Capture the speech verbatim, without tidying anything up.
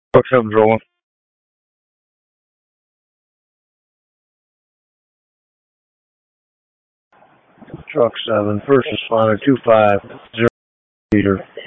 Truck seven's rolling. Truck seven, first responder two five zero Peter.